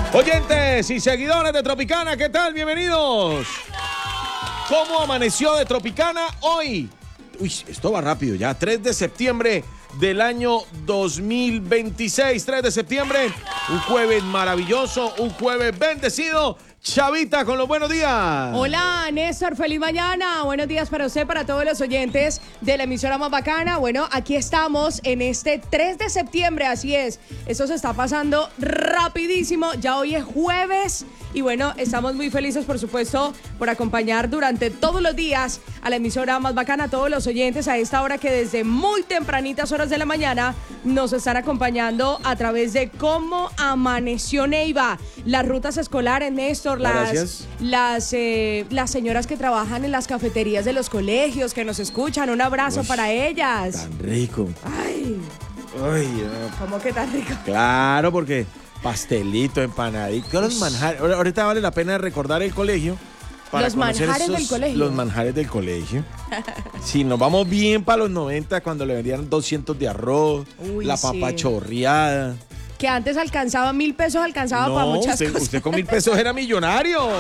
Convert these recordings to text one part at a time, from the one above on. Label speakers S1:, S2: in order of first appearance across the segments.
S1: Oyentes y seguidores de Tropicana, ¿qué tal? Bienvenidos. ¿Cómo amaneció de Tropicana hoy? Uy, esto va rápido ya. 3 de septiembre del año 2026. 3 de septiembre, un jueves maravilloso, un jueves bendecido. Chavita, con los buenos días.
S2: Hola, Néstor, feliz mañana. Buenos días para usted, para todos los oyentes de la emisora más bacana. Bueno, aquí estamos en este 3 de septiembre, así es. Eso se está pasando rapidísimo. Ya hoy es jueves y bueno, estamos muy felices, por supuesto, por acompañar durante todos los días a la emisora más bacana, a todos los oyentes a esta hora que desde muy tempranitas horas de la mañana nos están acompañando a través de Cómo Amaneció Neiva, las rutas escolares, Néstor. Las señoras que trabajan en las cafeterías de los colegios, que nos escuchan, un abrazo para ellas.
S1: Tan rico.
S2: Ay, ¿cómo que tan rico?
S1: Claro, porque pastelito, empanadito, los manjares. Ahorita vale la pena recordar el colegio. Para
S2: los manjares del colegio.
S1: Los manjares del colegio. Si nos vamos bien para los 90, cuando le vendían 200 de arroz, la papa chorreada.
S2: Que antes alcanzaba 1.000 pesos, alcanzaba para muchas cosas.
S1: Usted con 1.000 pesos era millonario.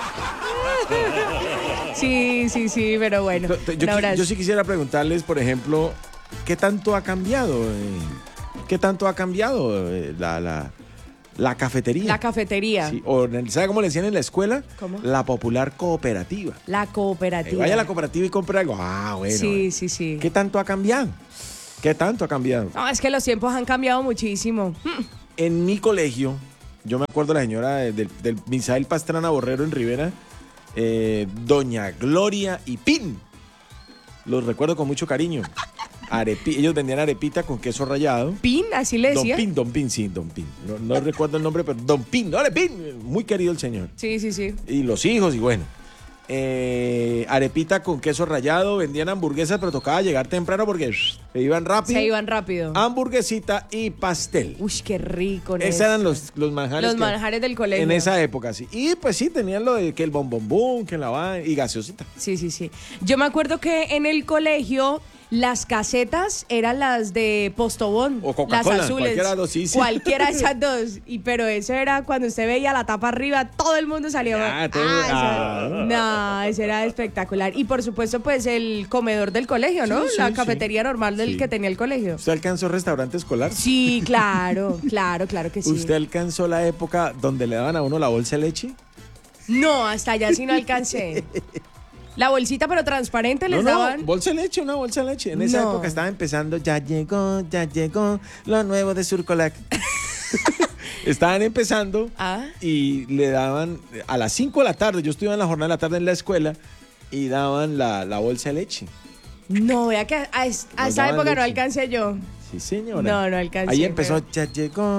S2: Sí, pero bueno.
S1: Yo sí quisiera preguntarles, por ejemplo, ¿qué tanto ha cambiado? ¿Qué tanto ha cambiado la cafetería?
S2: La cafetería.
S1: Sí, o, ¿sabe cómo le decían en la escuela?
S2: ¿Cómo?
S1: La popular cooperativa.
S2: La cooperativa.
S1: Vaya a la cooperativa y compre algo. Ah, bueno.
S2: Sí.
S1: ¿Qué tanto ha cambiado? ¿Qué tanto ha cambiado?
S2: No, es que los tiempos han cambiado muchísimo.
S1: En mi colegio, yo me acuerdo de la señora del Misael Pastrana Borrero en Rivera, doña Gloria y Pin. Los recuerdo con mucho cariño. Ellos vendían arepita con queso rallado.
S2: ¿Pin? ¿Así le decía?
S1: Don Pin. No recuerdo el nombre, pero Don Pin. ¡Dale, Pin! Muy querido el señor.
S2: Sí.
S1: Y los hijos, y bueno. Arepita con queso rallado, vendían hamburguesas, pero tocaba llegar temprano porque se iban rápido. Hamburguesita y pastel.
S2: Uy, qué rico.
S1: Esos eran los manjares.
S2: Los manjares del colegio.
S1: En esa época, sí. Y pues sí, tenían lo de que el bombón, que la va y gaseosita.
S2: Sí. Yo me acuerdo que en el colegio las casetas eran las de Postobón,
S1: o Coca-Cola,
S2: las azules, cualquiera de esas dos. Pero eso era cuando usted veía la tapa arriba, todo el mundo salía. Eso era espectacular. Y por supuesto, pues el comedor del colegio, ¿no? La cafetería normal del que tenía el colegio.
S1: ¿Usted alcanzó restaurante escolar?
S2: Sí, claro que sí.
S1: ¿Usted alcanzó la época donde le daban a uno la bolsa de leche?
S2: No, hasta allá sí no alcancé. La bolsita, pero transparente, les daban.
S1: Una bolsa de leche. En esa época estaba empezando, ya llegó lo nuevo de Surcolac. Estaban empezando y le daban a las 5 de la tarde, yo estuve en la jornada de la tarde en la escuela, y daban la bolsa de leche.
S2: No, vea que a esa época leche. No alcancé yo.
S1: Sí, señora.
S2: No alcancé.
S1: Ahí empezó, ya llegó.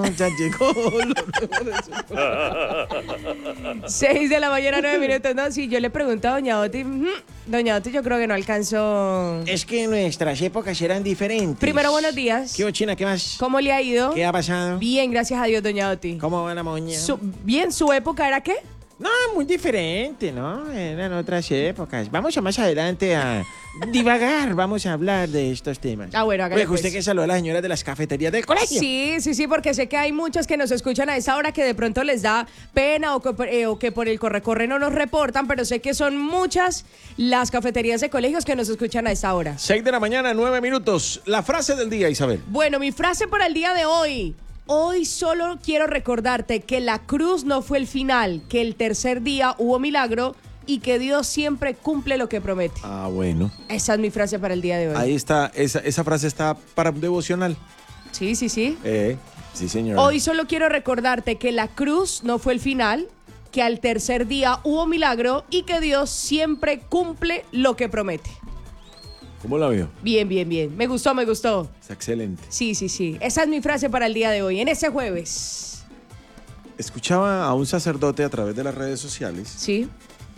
S2: 6 de la mañana, 9 minutos. No, sí, yo le pregunto a Doña Oti. Doña Oti, yo creo que no alcanzó.
S3: Es que nuestras épocas eran diferentes.
S2: Primero, buenos días.
S3: ¿Qué China? ¿Qué más?
S2: ¿Cómo le ha ido?
S3: ¿Qué ha pasado?
S2: Bien, gracias a Dios, Doña Oti.
S3: ¿Cómo va la moña?
S2: Bien, ¿su época era qué?
S3: No, muy diferente, ¿no? Eran otras épocas. Vamos a más adelante a divagar, vamos a hablar de estos temas.
S2: Bueno, hágale
S3: pues. ¿Usted que saludó a las señoras de las cafeterías del colegio?
S2: Sí, porque sé que hay muchos que nos escuchan a esa hora que de pronto les da pena o que por el corre no nos reportan, pero sé que son muchas las cafeterías de colegios que nos escuchan a esa hora.
S1: 6 de la mañana, 9 minutos. La frase del día, Isabel.
S2: Bueno, mi frase para el día de hoy. Hoy solo quiero recordarte que la cruz no fue el final, que el tercer día hubo milagro y que Dios siempre cumple lo que promete.
S1: Bueno.
S2: Esa es mi frase para el día de hoy.
S1: Ahí está, esa frase está para un devocional.
S2: Sí.
S1: Sí, señora.
S2: Hoy solo quiero recordarte que la cruz no fue el final, que al tercer día hubo milagro y que Dios siempre cumple lo que promete.
S1: ¿Cómo la veo?
S2: Bien. Me gustó.
S1: Está excelente.
S2: Sí. Esa es mi frase para el día de hoy, en ese jueves.
S1: Escuchaba a un sacerdote a través de las redes sociales.
S2: Sí.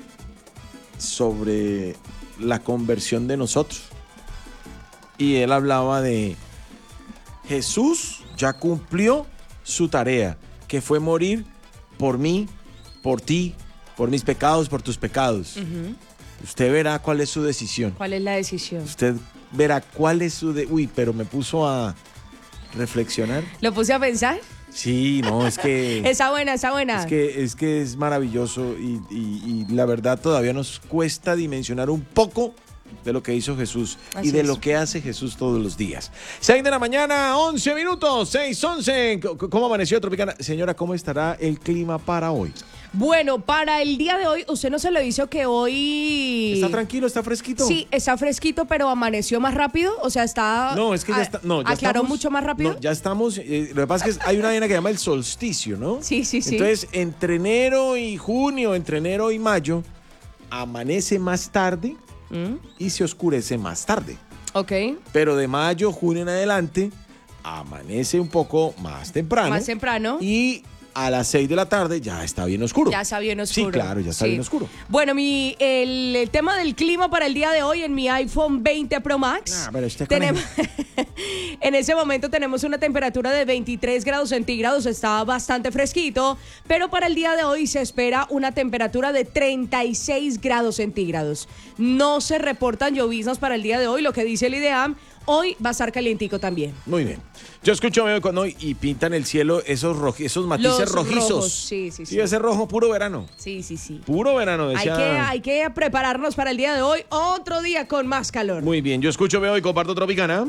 S1: Sobre la conversión de nosotros. Y él hablaba de Jesús ya cumplió su tarea, que fue morir por mí, por ti, por mis pecados, por tus pecados. Usted verá cuál es su decisión.
S2: ¿Cuál es la decisión?
S1: Usted verá cuál es su... Uy, pero me puso a reflexionar.
S2: ¿Lo puse a pensar?
S1: Sí, no, es que...
S2: Esa buena, esa buena.
S1: Es que es maravilloso y la verdad todavía nos cuesta dimensionar un poco de lo que hizo Jesús
S2: Así
S1: y de
S2: es.
S1: lo que hace Jesús todos los días. 6 de la mañana, 11 minutos, 6:11. ¿Cómo amaneció Tropicana? Señora, ¿cómo estará el clima para hoy?
S2: Bueno, para el día de hoy, usted no se lo hizo que hoy...
S1: ¿Está tranquilo? ¿Está fresquito?
S2: Sí, está fresquito, pero amaneció más rápido. O sea, está...
S1: No, es que ya está. No, ya
S2: ¿Aclaró
S1: estamos-
S2: mucho más rápido?
S1: No, ya estamos. Lo que pasa es que hay una vaina que se llama el solsticio, ¿no?
S2: Sí, sí, sí.
S1: Entonces, entre enero y junio, entre enero y mayo, amanece más tarde y se oscurece más tarde.
S2: Ok.
S1: Pero de mayo, junio en adelante, amanece un poco más temprano.
S2: Más temprano.
S1: Y a las 6 de la tarde ya está bien oscuro.
S2: Ya está bien oscuro.
S1: Sí, claro, ya está
S2: Sí.
S1: bien oscuro.
S2: Bueno, el tema del clima para el día de hoy en mi iPhone 20 Pro Max.
S1: Ah, pero usted con
S2: tenemos, en ese momento tenemos una temperatura de 23 grados centígrados, está bastante fresquito, pero para el día de hoy se espera una temperatura de 36 grados centígrados. No se reportan lloviznas para el día de hoy, lo que dice el IDEAM. Hoy va a estar calientico también.
S1: Muy bien. Yo escucho veo cuando y pintan el cielo esos matices
S2: Los
S1: rojizos.
S2: rojos, sí, sí, sí.
S1: Ese rojo puro verano.
S2: Sí, sí, sí.
S1: Puro verano, decía.
S2: Hay que prepararnos para el día de hoy, otro día con más calor.
S1: Muy bien, yo escucho, veo y comparto Tropicana.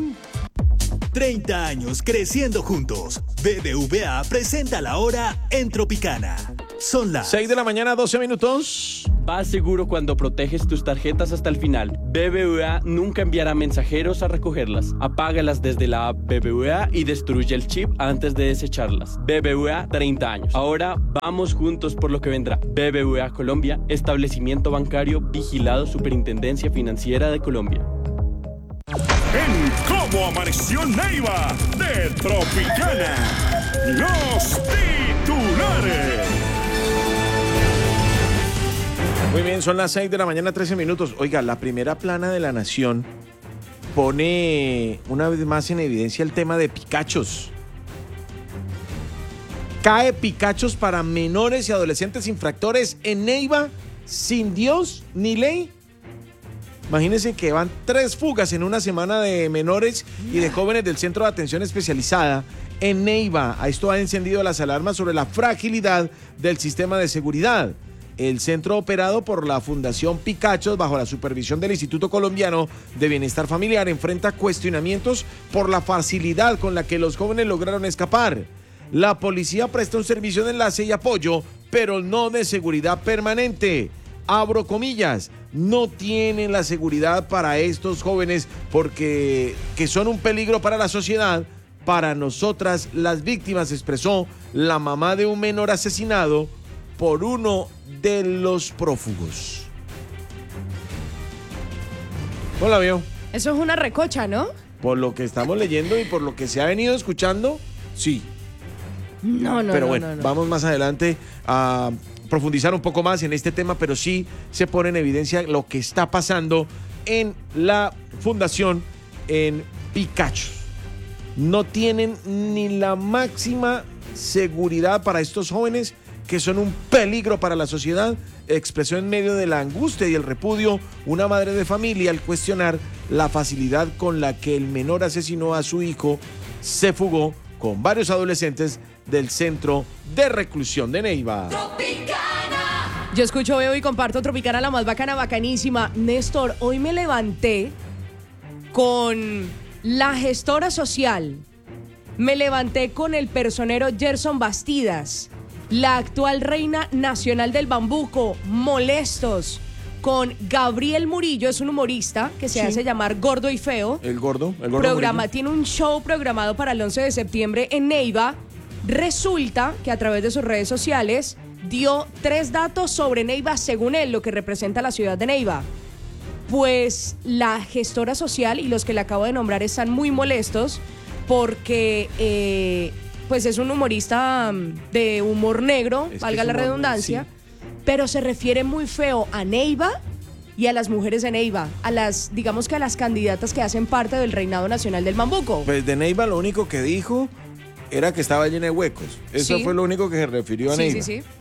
S4: 30 años creciendo juntos. BBVA presenta la hora en Tropicana. Son las
S1: 6 de la mañana, 12 minutos.
S5: Vas seguro cuando proteges tus tarjetas hasta el final. BBVA nunca enviará mensajeros a recogerlas. Apágalas desde la app BBVA y destruye el chip antes de desecharlas. BBVA 30 años. Ahora vamos juntos por lo que vendrá. BBVA Colombia, establecimiento bancario vigilado Superintendencia Financiera de Colombia.
S6: En Cómo Amaneció Neiva de Tropicana. Los titulares.
S1: Muy bien, son las 6 de la mañana, 13 minutos. Oiga, la primera plana de La Nación pone una vez más en evidencia el tema de picachos. Cae picachos para menores y adolescentes infractores en Neiva sin Dios ni ley. Imagínense que van 3 fugas en una semana de menores y de jóvenes del Centro de Atención Especializada en Neiva. A esto ha encendido las alarmas sobre la fragilidad del sistema de seguridad. El centro operado por la Fundación Picachos bajo la supervisión del Instituto Colombiano de Bienestar Familiar enfrenta cuestionamientos por la facilidad con la que los jóvenes lograron escapar. La policía presta un servicio de enlace y apoyo, pero no de seguridad permanente. Abro comillas, no tienen la seguridad para estos jóvenes porque que son un peligro para la sociedad. Para nosotras, las víctimas, expresó la mamá de un menor asesinado por uno de los prófugos. ¿Cómo la vio?
S2: Eso es una recocha, ¿no?
S1: Por lo que estamos leyendo y por lo que se ha venido escuchando, sí.
S2: No,
S1: Pero bueno, vamos más adelante a profundizar un poco más en este tema, pero sí se pone en evidencia lo que está pasando en la fundación en Picachos. No tienen ni la máxima seguridad para estos jóvenes que son un peligro para la sociedad, expresó en medio de la angustia y el repudio una madre de familia al cuestionar la facilidad con la que el menor asesinó a su hijo, se fugó con varios adolescentes del centro de reclusión de Neiva.
S2: Yo escucho, veo y comparto Tropicana, la más bacana, bacanísima. Néstor, hoy me levanté con la gestora social. Me levanté con el personero Gerson Bastidas, la actual reina nacional del bambuco, molestos con Gabriel Murillo, es un humorista que se hace llamar Gordo y Feo.
S1: El gordo
S2: Programa,
S1: Murillo.
S2: tiene un show programado para el 11 de septiembre en Neiva. Resulta que a través de sus redes sociales dio 3 datos sobre Neiva, según él, lo que representa la ciudad de Neiva. Pues la gestora social y los que le acabo de nombrar están muy molestos porque pues es un humorista de humor negro,
S1: Es que
S2: valga
S1: es
S2: la
S1: humor,
S2: redundancia,
S1: sí.
S2: pero se refiere muy feo a Neiva y a las mujeres de Neiva, a las, digamos que a las candidatas que hacen parte del reinado nacional del bambuco.
S1: Pues de Neiva lo único que dijo era que estaba llena de huecos. Eso
S2: Sí.
S1: fue lo único que se refirió a
S2: Sí,
S1: Neiva.
S2: sí, sí.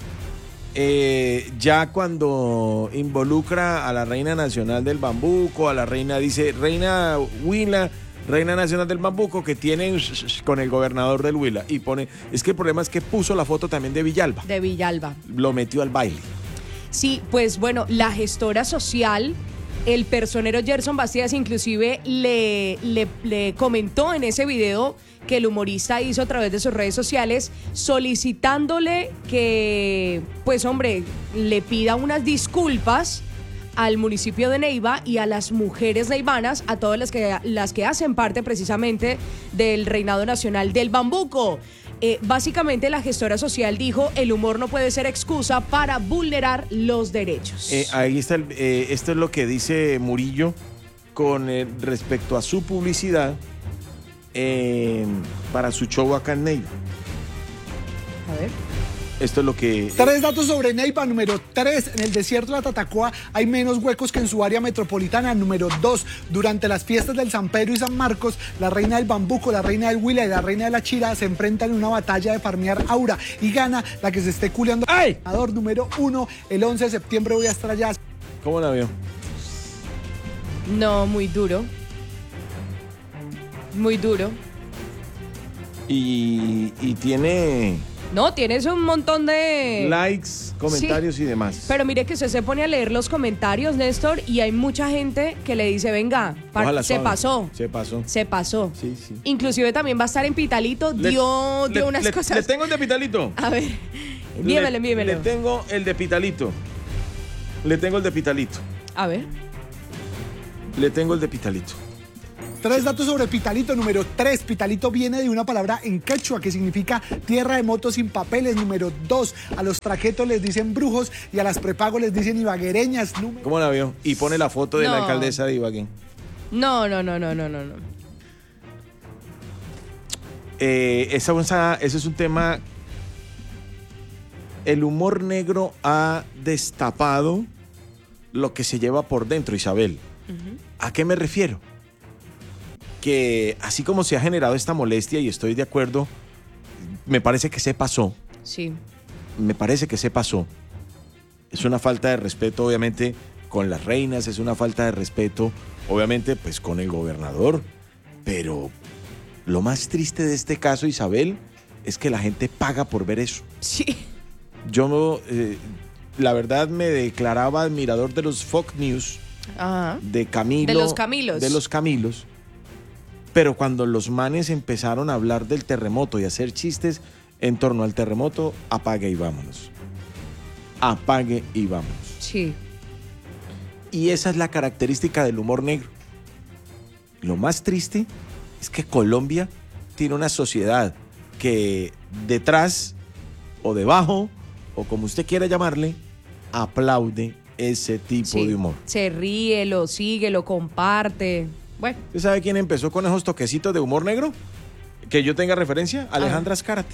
S1: Ya cuando involucra a la reina nacional del bambuco, a la reina, dice, reina Huila, reina nacional del bambuco, que tiene con el gobernador del Huila. Y pone, es que el problema es que puso la foto también de Villalba.
S2: De Villalba.
S1: Lo metió al baile.
S2: Sí, pues bueno, la gestora social, el personero Gerson Bastidas, inclusive le comentó en ese video que el humorista hizo a través de sus redes sociales, solicitándole que, pues hombre, le pida unas disculpas al municipio de Neiva y a las mujeres neivanas, a todas las que hacen parte precisamente del reinado nacional del bambuco. Básicamente la gestora social dijo, el humor no puede ser excusa para vulnerar los derechos.
S1: Ahí está, esto es lo que dice Murillo con respecto a su publicidad para su show acá en Neiva.
S2: A ver.
S1: Esto es lo que...
S7: 3 datos sobre Neiva. Número 3, en el desierto de la Tatacoa hay menos huecos que en su área metropolitana. Número 2, durante las fiestas del San Pedro y San Marcos, la reina del bambuco, la reina del Huila y la reina de la Chira se enfrentan en una batalla de farmear aura y gana la que se esté culeando.
S1: ¡Ay!
S7: Número 1, el 11 de septiembre voy a estar allá.
S1: ¿Cómo la vio?
S2: No, muy duro. Muy duro.
S1: Y tiene...
S2: No, tienes un montón de...
S1: likes, comentarios
S2: Sí.
S1: y demás.
S2: Pero mire que usted se pone a leer los comentarios, Néstor, y hay mucha gente que le dice, venga,
S1: Ojalá
S2: se
S1: suave.
S2: pasó.
S1: Se pasó.
S2: Se pasó.
S1: Sí, sí.
S2: Inclusive también va a estar en Pitalito, dio unas cosas.
S1: Le tengo el de Pitalito.
S2: A ver, envíemelo.
S1: Le tengo el de Pitalito. Le tengo el de Pitalito.
S2: A ver.
S1: Le tengo el de Pitalito.
S7: 3 datos sobre Pitalito. Número 3, Pitalito viene de una palabra en quechua que significa tierra de motos sin papeles. Número 2, a los traquetos les dicen brujos y a las prepago les dicen ibaguereñas.
S1: ¿Cómo la vio? Y pone la foto de la
S2: No.
S1: alcaldesa de Ibagué.
S2: No.
S1: Ese es un tema. El humor negro ha destapado lo que se lleva por dentro, Isabel. ¿A qué me refiero? Que así como se ha generado esta molestia, y estoy de acuerdo, me parece que se pasó.
S2: Sí.
S1: Me parece que se pasó. Es una falta de respeto, obviamente, con las reinas, es una falta de respeto, obviamente, pues con el gobernador. Pero lo más triste de este caso, Isabel, es que la gente paga por ver eso.
S2: Sí.
S1: Yo, la verdad, me declaraba admirador de los Fox News,
S2: Ajá.
S1: de Camilo.
S2: De los Camilos.
S1: De los Camilos. Pero cuando los manes empezaron a hablar del terremoto y a hacer chistes en torno al terremoto, apague y vámonos. Apague y vámonos.
S2: Sí.
S1: Y esa es la característica del humor negro. Lo más triste es que Colombia tiene una sociedad que detrás o debajo, o como usted quiera llamarle, aplaude ese tipo
S2: Sí.
S1: de humor.
S2: Se ríe, lo sigue, lo comparte. Bueno,
S1: ¿Usted sabe quién empezó con esos toquecitos de humor negro? Que yo tenga referencia, Alejandra Azcárate.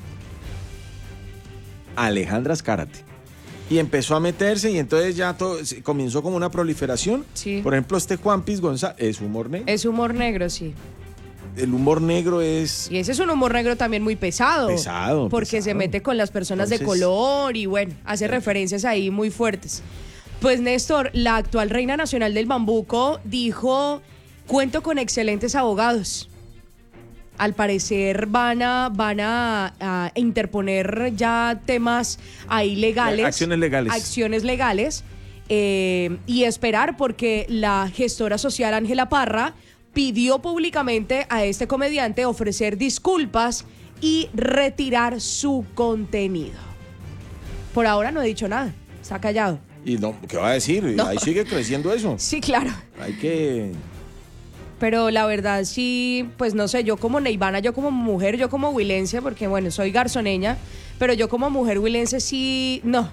S1: Alejandra Azcárate. Y empezó a meterse y entonces ya comenzó como una proliferación.
S2: Sí.
S1: Por ejemplo, este Juan Piz González es humor negro.
S2: es humor negro, sí.
S1: El humor negro es...
S2: Y ese es un humor negro también muy pesado.
S1: Pesado,
S2: Porque
S1: pesado.
S2: se mete con las personas de
S1: Entonces-
S2: color y bueno, hace referencias ahí muy fuertes. Pues Néstor, la actual reina nacional del bambuco dijo, cuento con excelentes abogados. Al parecer van a interponer ya temas ahí legales.
S1: Acciones legales.
S2: Acciones legales. Y esperar porque la gestora social Ángela Parra pidió públicamente a este comediante ofrecer disculpas y retirar su contenido. Por ahora no ha dicho nada, está callado.
S1: Y no, ¿qué va a decir?
S2: No.
S1: Ahí sigue creciendo eso.
S2: Sí, claro.
S1: Hay que...
S2: Pero la verdad sí, pues no sé, yo como neivana, yo como mujer, yo como huilense, porque bueno, soy garzoneña, pero yo como mujer huilense sí, no.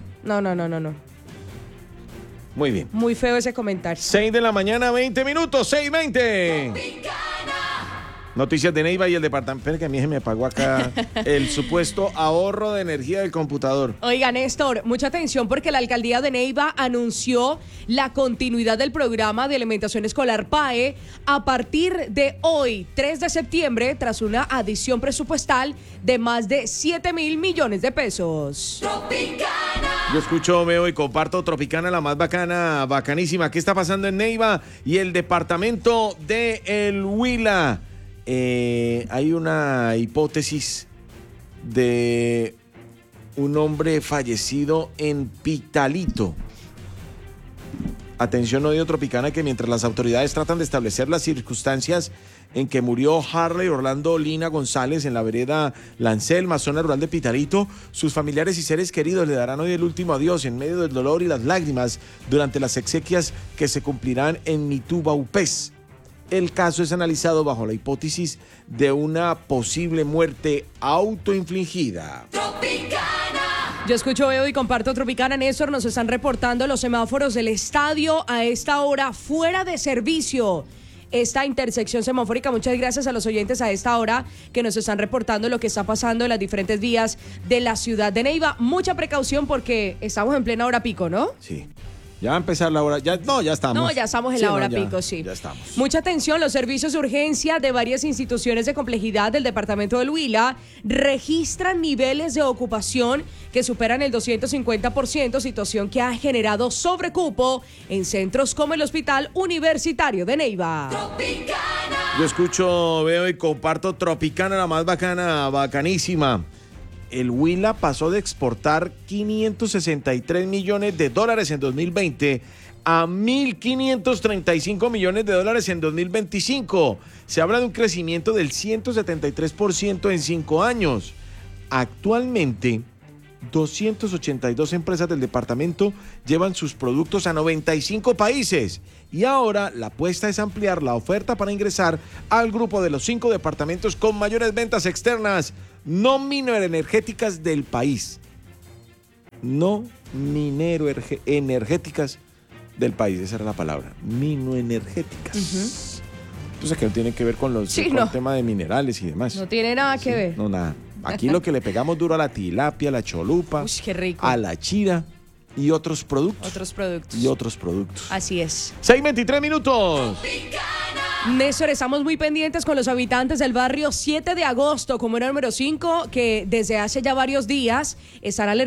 S1: Muy bien.
S2: Muy feo ese comentario.
S1: 6 de la mañana, 20 minutos, 6:20. Noticias de Neiva y el departamento. Espera que a mí se me apagó acá el supuesto ahorro de energía del computador.
S2: Oiga, Néstor, mucha atención porque la alcaldía de Neiva anunció la continuidad del programa de alimentación escolar PAE a partir de hoy, 3 de septiembre, tras una adición presupuestal de más de 7.000 millones de pesos.
S8: Tropical.
S1: Yo escucho, veo y comparto Tropicana, la más bacana, bacanísima. ¿Qué está pasando en Neiva y el departamento de El Huila? Hay una hipótesis de un hombre fallecido en Pitalito. Atención, oído Tropicana, que mientras las autoridades tratan de establecer las circunstancias en que murió Harley Orlando Lina González en la vereda La Anselma, zona rural de Pitalito, sus familiares y seres queridos le darán hoy el último adiós en medio del dolor y las lágrimas durante las exequias que se cumplirán en Mitubaupés. El caso es analizado bajo la hipótesis de una posible muerte autoinfligida.
S2: Yo escucho, veo y comparto Tropicana. Néstor, nos están reportando los semáforos del estadio a esta hora fuera de servicio. Esta intersección semafórica, muchas gracias a los oyentes a esta hora que nos están reportando lo que está pasando en las diferentes vías de la ciudad de Neiva. Mucha precaución porque estamos en plena hora pico, ¿no?
S1: Sí. Ya va a empezar la hora. Ya estamos.
S2: No, ya estamos en la hora pico, sí.
S1: Ya estamos.
S2: Mucha atención, los servicios de urgencia de varias instituciones de complejidad del departamento del Huila registran niveles de ocupación que superan el 250%, situación que ha generado sobrecupo en centros como el Hospital Universitario de Neiva.
S1: Yo escucho, veo y comparto Tropicana, la más bacana, bacanísima. El Huila pasó de exportar $563 millones en 2020 a $1.535 millones en 2025. Se habla de un crecimiento del 173% en 5 años. Actualmente, 282 empresas del departamento llevan sus productos a 95 países. Y ahora la apuesta es ampliar la oferta para ingresar al grupo de los 5 departamentos con mayores ventas externas no mineroenergéticas del país. No mineroenergéticas del país, esa era la palabra. Minoenergéticas. Entonces, que no tiene que ver con el tema de minerales y demás.
S2: No tiene nada que ver.
S1: No, nada. Aquí lo que le pegamos duro a la tilapia, a la cholupa,
S2: qué rico.
S1: a la chira y otros productos.
S2: Otros productos. Así es.
S1: 6:23 minutos.
S2: Néstor, estamos muy pendientes con los habitantes del barrio 7 de agosto, como era el número 5, que desde hace ya varios días están alertados